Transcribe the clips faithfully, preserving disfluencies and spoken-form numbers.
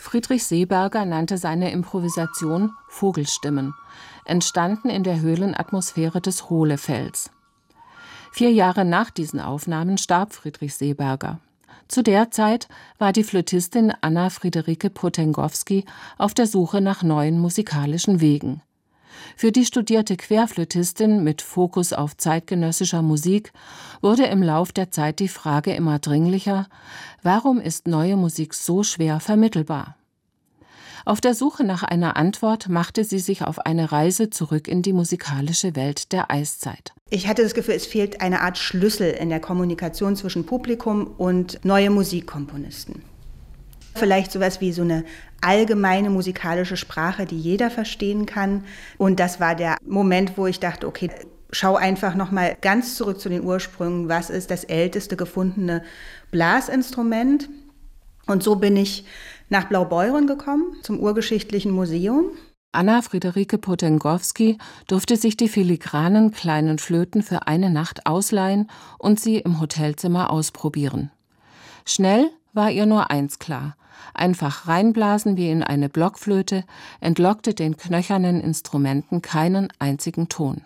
Friedrich Seeberger nannte seine Improvisation Vogelstimmen, entstanden in der Höhlenatmosphäre des Hohlefelds. Vier Jahre nach diesen Aufnahmen starb Friedrich Seeberger. Zu der Zeit war die Flötistin Anna Friederike Potęgowski auf der Suche nach neuen musikalischen Wegen. Für die studierte Querflötistin mit Fokus auf zeitgenössischer Musik wurde im Lauf der Zeit die Frage immer dringlicher: Warum ist neue Musik so schwer vermittelbar? Auf der Suche nach einer Antwort machte sie sich auf eine Reise zurück in die musikalische Welt der Eiszeit. Ich hatte das Gefühl, es fehlt eine Art Schlüssel in der Kommunikation zwischen Publikum und neue Musikkomponisten. Vielleicht sowas wie so eine allgemeine musikalische Sprache, die jeder verstehen kann. Und das war der Moment, wo ich dachte, okay, schau einfach noch mal ganz zurück zu den Ursprüngen. Was ist das älteste gefundene Blasinstrument? Und so bin ich nach Blaubeuren gekommen, zum Urgeschichtlichen Museum. Anna Friederike Potęgowski durfte sich die filigranen kleinen Flöten für eine Nacht ausleihen und sie im Hotelzimmer ausprobieren. Schnell war ihr nur eins klar: Einfach reinblasen wie in eine Blockflöte entlockte den knöchernen Instrumenten keinen einzigen Ton.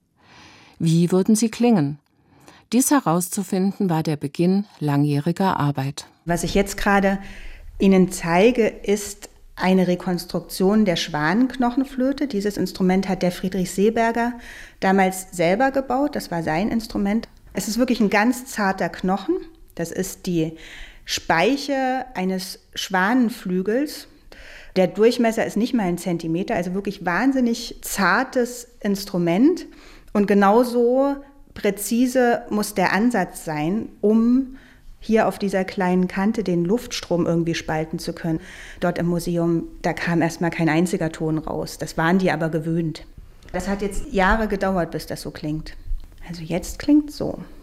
Wie würden sie klingen? Dies herauszufinden war der Beginn langjähriger Arbeit. Was ich jetzt gerade Ihnen zeige, ist eine Rekonstruktion der Schwanenknochenflöte. Dieses Instrument hat der Friedrich Seeberger damals selber gebaut. Das war sein Instrument. Es ist wirklich ein ganz zarter Knochen. Das ist die Speiche eines Schwanenflügels. Der Durchmesser ist nicht mal ein Zentimeter, also wirklich wahnsinnig zartes Instrument. Und genauso präzise muss der Ansatz sein, um hier auf dieser kleinen Kante den Luftstrom irgendwie spalten zu können. Dort im Museum, da kam erstmal kein einziger Ton raus. Das waren die aber gewöhnt. Das hat jetzt Jahre gedauert, bis das so klingt. Also jetzt klingt so.